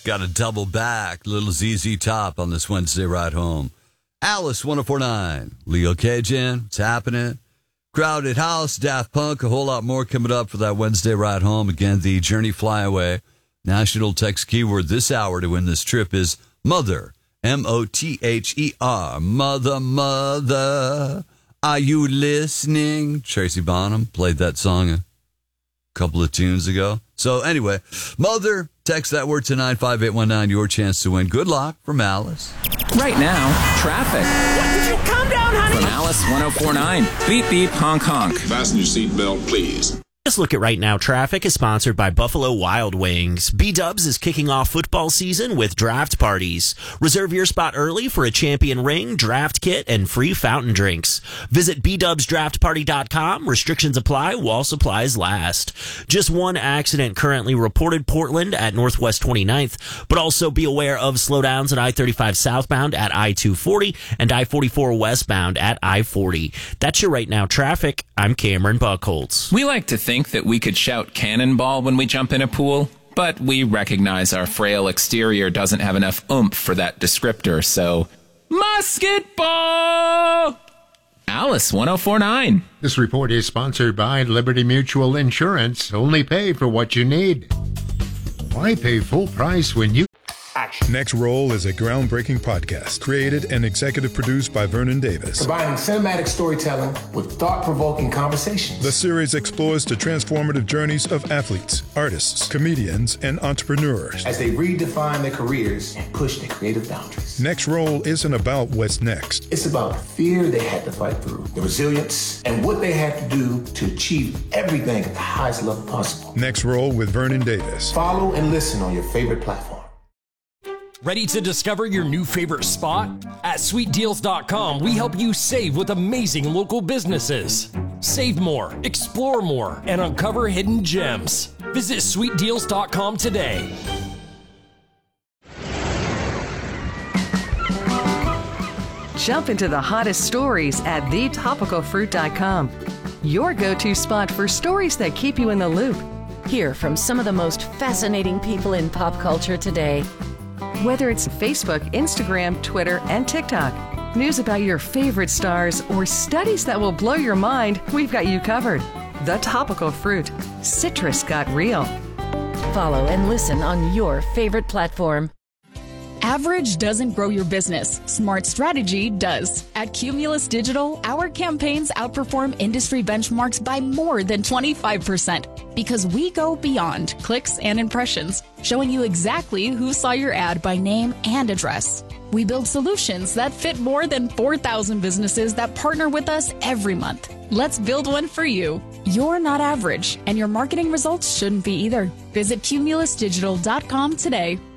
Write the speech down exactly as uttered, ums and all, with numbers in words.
Got a double back, little Z Z Top on this Wednesday ride home. Alice one oh four point nine, Leo Cajun, what's happening? Crowded House, Daft Punk, a whole lot more coming up for that Wednesday ride home. Again, the Journey Flyaway. National text keyword this hour to win this trip is mother, M O T H E R, mother, mother. Are you listening? Tracy Bonham played that song a couple of tunes ago. So anyway, mother, text that word to nine five eight one nine, your chance to win. Good luck from Alice. Right now, traffic. What? Did you calm down, honey? From Alice one oh four point nine. Beep, beep, honk, honk. Fasten your seatbelt, please. This look at Right Now Traffic is sponsored by Buffalo Wild Wings. B-Dubs is kicking off football season with draft parties. Reserve your spot early for a champion ring, draft kit, and free fountain drinks. Visit b dubs draft party dot com. Restrictions apply while supplies last. Just one accident currently reported Portland at Northwest twenty-ninth, but also be aware of slowdowns at I thirty-five southbound at I two forty and I forty-four westbound at I forty. That's your Right Now Traffic. I'm Cameron Buckholtz. We like to think that we could shout cannonball when we jump in a pool, but we recognize our frail exterior doesn't have enough oomph for that descriptor, so musketball! Alice one oh four point nine. This report is sponsored by Liberty Mutual Insurance. Only pay for what you need. Why pay full price when you... Action. Next Roll is a groundbreaking podcast created and executive produced by Vernon Davis. Combining cinematic storytelling with thought-provoking conversations. The series explores the transformative journeys of athletes, artists, comedians, and entrepreneurs as they redefine their careers and push their creative boundaries. Next Roll isn't about what's next. It's about the fear they had to fight through, the resilience, and what they had to do to achieve everything at the highest level possible. Next Roll with Vernon Davis. Follow and listen on your favorite platform. Ready to discover your new favorite spot? At sweet deals dot com, we help you save with amazing local businesses. Save more, explore more, and uncover hidden gems. Visit sweet deals dot com today. Jump into the hottest stories at the topical fruit dot com. Your go-to spot for stories that keep you in the loop. Hear from some of the most fascinating people in pop culture today. Whether it's Facebook, Instagram, Twitter, and TikTok, news about your favorite stars, or studies that will blow your mind, we've got you covered. The Topical Fruit. Citrus got real. Follow and listen on your favorite platform. Average doesn't grow your business. Smart strategy does. At Cumulus Digital, our campaigns outperform industry benchmarks by more than twenty-five percent because we go beyond clicks and impressions, showing you exactly who saw your ad by name and address. We build solutions that fit more than four thousand businesses that partner with us every month. Let's build one for you. You're not average, and your marketing results shouldn't be either. Visit cumulus digital dot com today.